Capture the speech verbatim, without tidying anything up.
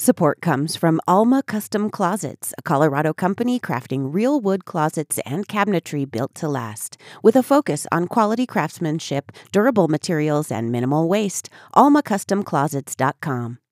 Support comes from Alma Custom Closets, a Colorado company crafting real wood closets and cabinetry built to last. With a focus on quality craftsmanship, durable materials, and minimal waste, alma custom closets dot com.